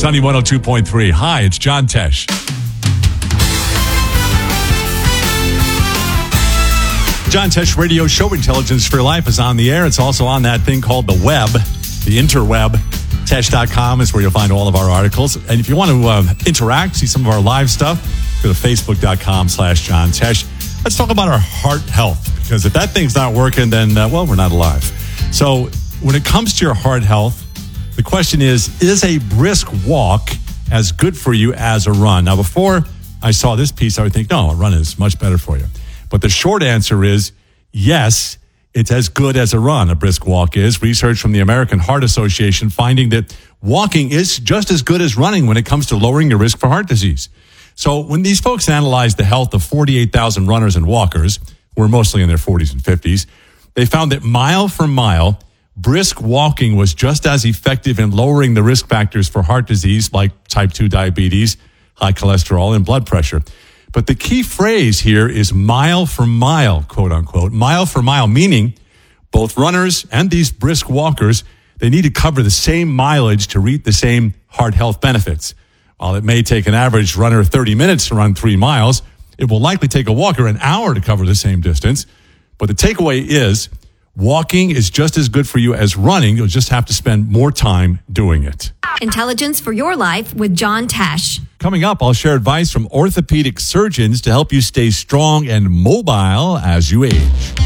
Sunny 102.3. Hi, it's John Tesh. John Tesh Radio Show. Intelligence for Your Life is on the air. It's also on that thing called the web, the interweb. Tesh.com is where you'll find all of our articles. And if you want to interact, see some of our live stuff, go to Facebook.com/John Tesh. Let's talk about our heart health, because if that thing's not working, then, we're not alive. So when it comes to your heart health, the question is a brisk walk as good for you as a run? Now, before I saw this piece, I would think, no, a run is much better for you. But the short answer is yes, it's as good as a run, a brisk walk is. Research from the American Heart Association finding that walking is just as good as running when it comes to lowering your risk for heart disease. So when these folks analyzed the health of 48,000 runners and walkers, who were mostly in their 40s and 50s, they found that mile for mile, brisk walking was just as effective in lowering the risk factors for heart disease like type 2 diabetes, high cholesterol, and blood pressure. But the key phrase here is mile for mile, quote unquote. Mile for mile, meaning both runners and these brisk walkers, they need to cover the same mileage to reap the same heart health benefits. While it may take an average runner 30 minutes to run 3 miles, it will likely take a walker an hour to cover the same distance. But the takeaway is walking is just as good for you as running. You'll just have to spend more time doing it. Intelligence for Your Life with John Tesh. Coming up, I'll share advice from orthopedic surgeons to help you stay strong and mobile as you age.